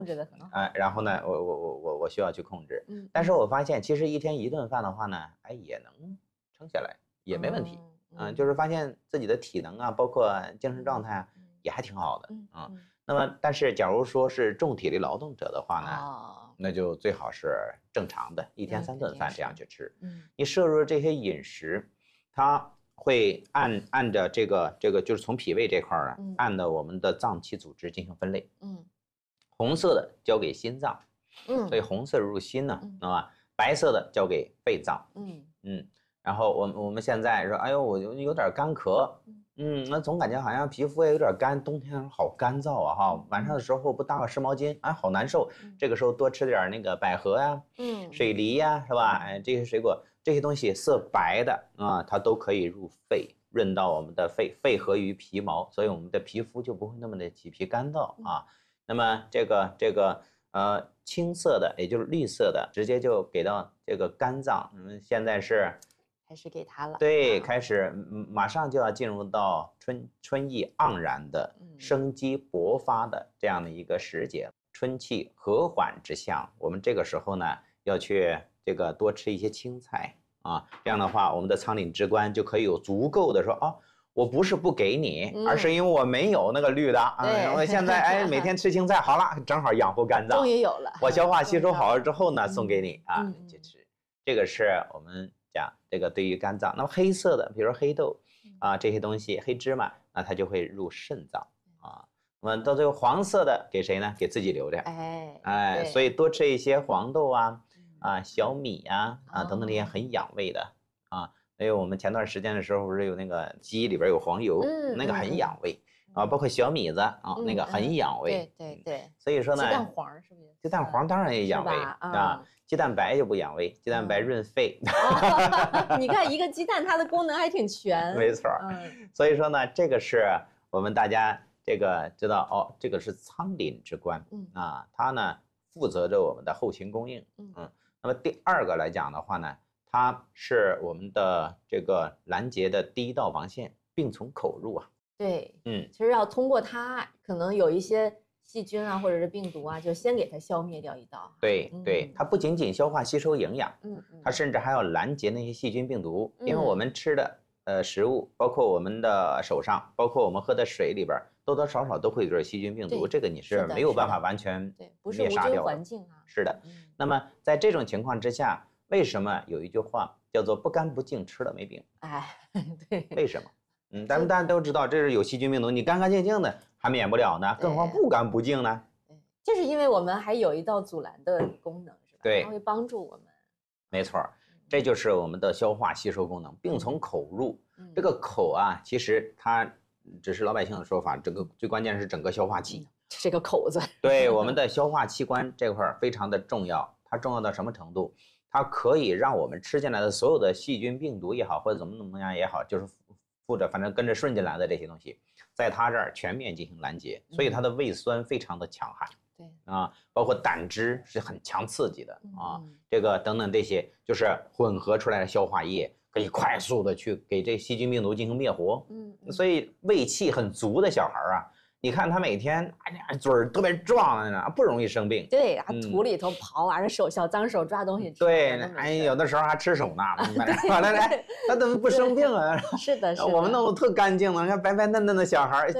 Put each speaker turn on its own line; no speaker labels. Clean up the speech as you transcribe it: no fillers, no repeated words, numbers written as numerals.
控制的很好。
然后呢，我需要去控制。但是我发现其实一天一顿饭的话呢，哎，也能撑下来，也没问题。就是发现自己的体能啊，包括精神状态啊，也还挺好的。那么但是假如说是重体力劳动者的话呢，那就最好是正常的一天3顿饭这样去吃。你摄入这些饮食，它会按着这个就是从脾胃这块呢，按照我们的脏器组织进行分类。红色的交给心脏，所以红色入心呢，白色的交给肺脏。然后我们现在说，哎呦，我有点干咳，那总感觉好像皮肤也有点干，冬天好干燥啊哈，晚上的时候不搭个湿毛巾，哎，好难受。这个时候多吃点那个百合呀，水梨呀，是吧？哎，这些水果，这些东西色白的它都可以入肺，润到我们的肺，肺合于皮毛，所以我们的皮肤就不会那么的起皮干燥啊。那么这个青色的，也就是绿色的，直接就给到这个肝脏。现在是。
开始给他了，
对，开始马上就要进入到春意盎然的生机勃发的这样的一个时节，春气和缓之象。我们这个时候呢，要去这个多吃一些青菜啊，这样的话，我们的仓廪之官就可以有足够的说我不是不给你，而是因为我没有那个绿的我现在哎每天吃青菜，好了，正好养护肝脏，
终于有了，
我消化吸收好了之后呢，送给你你去吃。这个是我们讲这个对于肝脏。那么黑色的，比如说黑豆这些东西，黑芝麻，那它就会入肾脏那么到最后黄色的给谁呢？给自己留着。所以多吃一些黄豆小米等等这些很养胃的因为我们前段时间的时候不是有那个鸡里边有黄油，那个很养胃包括小米子那个很养胃。
对。
所以说呢，
鸡蛋黄是不是？
鸡蛋黄当然也养胃鸡蛋白就不养胃，鸡蛋白润肺。
你看一个鸡蛋，它的功能还挺全。
没错。所以说呢，这个是我们大家这个知道这个是仓廪之官它呢负责着我们的后勤供应。那么第二个来讲的话呢，它是我们的这个拦截的第一道防线，病从口入
对，其实要通过它，可能有一些细菌或者是病毒就先给它消灭掉一道。
对，它不仅仅消化吸收营养，它甚至还要拦截那些细菌病毒，因为我们吃的食物，包括我们的手上，包括我们喝的水里边，多多少少都会有点细菌病毒，这个你是没有办法完全灭杀掉的。
环境
是的。那么在这种情况之下，为什么有一句话叫做不干不净吃了没病？
对，
为什么？咱们大家都知道这是有细菌病毒，你干干净净的还免不了呢，更何况不干不净呢？
就是因为我们还有一道阻拦的功能，是吧？
对，
它会帮助我们。
没错，这就是我们的消化吸收功能，病从口入。这个口其实它只是老百姓的说法，这个最关键是整个消化器，
这个口子。
对，我们的消化器官这块非常的重要，它重要到什么程度？它可以让我们吃进来的所有的细菌病毒也好，或者怎么样也好，就是反正跟着顺进来的这些东西，在它这儿全面进行拦截，所以它的胃酸非常的强悍。包括胆汁是很强刺激的这个等等这些就是混合出来的消化液，可以快速的去给这细菌病毒进行灭活。所以胃气很足的小孩你看他每天嘴儿特别壮不容易生病。
对，土里头刨完了手小脏手抓东西吃。
对，有的时候还吃手呢。他怎么不生病啊？
是的，
我们弄得特干净的，你看白白嫩嫩的小孩，